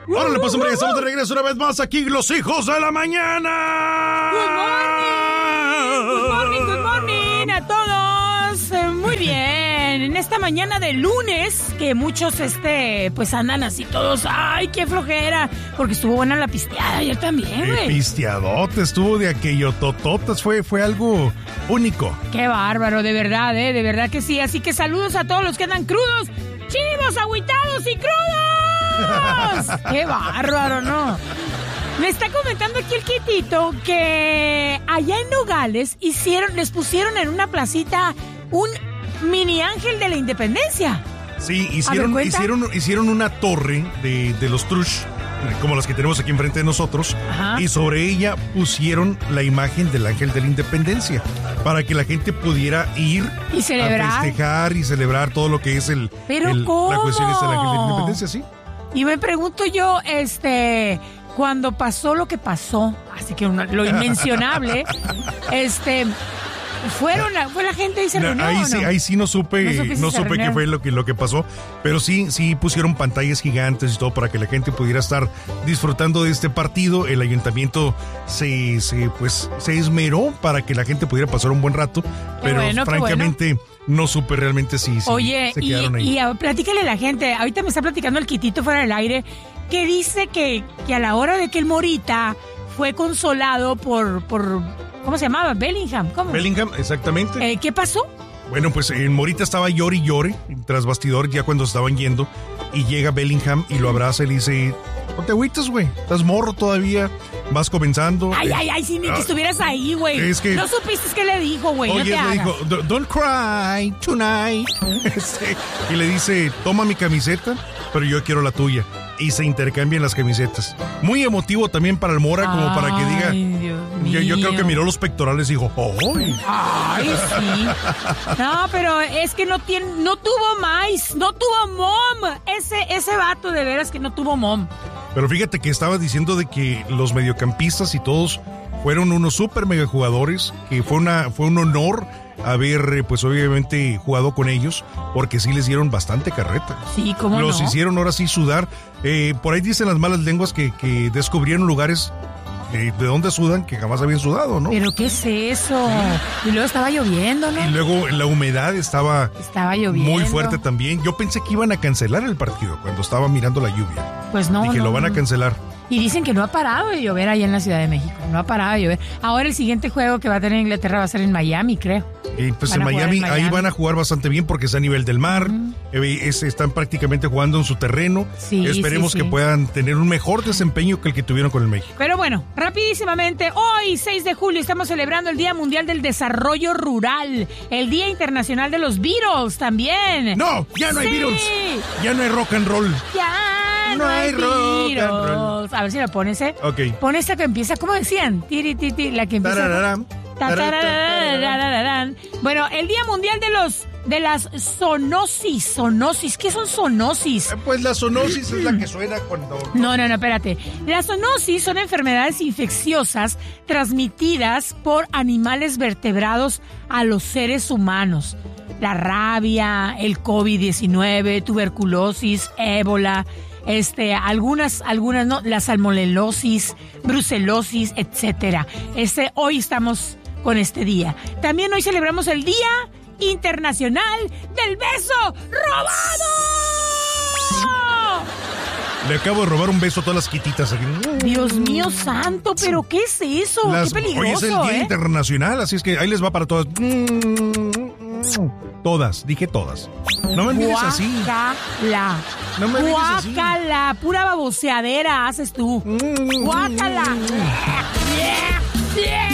Órale, pues, hombre, estamos de regreso una vez más aquí, los hijos de la mañana. Good morning a todos. Muy bien, en esta mañana de lunes, que muchos, pues andan así todos, ay, qué flojera, porque estuvo buena la pisteada ayer también, güey. Pisteadote, estuvo de aquello, tototas, fue algo único. Qué bárbaro, de verdad que sí, así que saludos a todos los que andan crudos, chivos, agüitados y crudos. Qué bárbaro, ¿no? Me está comentando aquí el Quitito que allá en Nogales les pusieron en una placita un mini ángel de la independencia. Sí, hicieron una torre de los Trush, como las que tenemos aquí enfrente de nosotros. Ajá. Y sobre ella pusieron la imagen del ángel de la independencia para que la gente pudiera ir y celebrar, a festejar y celebrar todo lo que es la cuestión esta del ángel de la independencia, sí. Y me pregunto yo, cuando pasó lo que pasó, así que lo inmencionable, fue la gente y se reunió. Ahí sí no supe qué fue lo que pasó, pero sí pusieron pantallas gigantes y todo para que la gente pudiera estar disfrutando de este partido. El ayuntamiento se esmeró para que la gente pudiera pasar un buen rato, pero francamente no supe realmente si oye, se quedaron ahí. Y platícale a la gente, ahorita me está platicando el Quitito fuera del aire, que dice que a la hora de que el Morita fue consolado por ¿cómo se llamaba? Bellingham. ¿Cómo? Bellingham, exactamente. ¿Qué pasó? Bueno, pues el Morita estaba llore y llore tras bastidor ya cuando estaban yendo, y llega Bellingham y lo abraza y le dice: no te agüites, güey, estás morro todavía, vas comenzando. Ay, si ni que estuvieras ahí, güey. No supiste qué le dijo, güey. Oye, no te le dijo, don't cry tonight. Y le dice: toma mi camiseta, pero yo quiero la tuya. Y se intercambian las camisetas. Muy emotivo también para el Mora, como para que diga. Yo creo que miró los pectorales y dijo: ¡ay! ¡Ay, sí! No, pero es que no tuvo más, no tuvo mom. Ese vato de veras que no tuvo mom. Pero fíjate que estaba diciendo de que los mediocampistas y todos fueron unos super mega jugadores, que fue un honor haber, pues obviamente, jugado con ellos, porque sí les dieron bastante carreta. Sí, ¿cómo no? Los hicieron ahora sí sudar. Por ahí dicen las malas lenguas que descubrieron lugares de donde sudan que jamás habían sudado, ¿no? ¿Pero qué es eso? Y luego estaba lloviendo, ¿no? Y luego la humedad estaba lloviendo muy fuerte también. Yo pensé que iban a cancelar el partido cuando estaba mirando la lluvia. Pues no. Dije, lo van a cancelar. Y dicen que no ha parado de llover allá en la Ciudad de México. No ha parado de llover. Ahora el siguiente juego que va a tener Inglaterra va a ser en Miami, creo. Pues en Miami ahí van a jugar bastante bien porque está a nivel del mar. Están prácticamente jugando en su terreno. Sí, esperemos que puedan tener un mejor desempeño que el que tuvieron con el México. Pero bueno, rapidísimamente, hoy 6 de julio estamos celebrando el Día Mundial del Desarrollo Rural. El Día Internacional de los Beatles también. No, ya no hay Beatles. Ya no hay rock and roll. Ya no hay rock and roll. A ver si lo pones, Ok. Pon esta que empieza, ¿cómo decían? Tiri, la que empieza. Bueno, el Día Mundial de las zoonosis. ¿Qué son zoonosis? Pues la zoonosis es la que suena cuando... No, espérate. Las zoonosis son enfermedades infecciosas transmitidas por animales vertebrados a los seres humanos. La rabia, el COVID-19, tuberculosis, ébola, algunas no, la salmonelosis, brucelosis, etcétera. Hoy estamos con este día. También hoy celebramos el Día Internacional del Beso Robado. Le acabo de robar un beso a todas las quititas aquí. Dios mío santo, pero ¿qué es eso? Qué peligroso. Hoy es el Día Internacional, así es que ahí les va para todas. Todas, dije todas. No me mires así. Guácala. No me mires así. Guácala, pura baboseadera haces tú. Guácala.